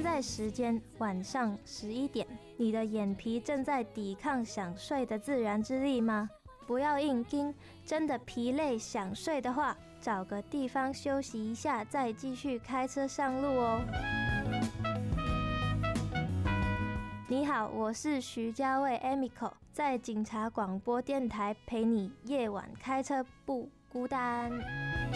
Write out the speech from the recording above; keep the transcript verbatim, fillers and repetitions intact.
在时间晚上十一点，你的眼皮正在抵抗想睡的自然之力吗？不要硬盯，真的疲累想睡的话，找个地方休息一下，再继续开车上路哦。你好，我是徐家卫 Emiko， 在警察广播电台陪你夜晚开车不孤单。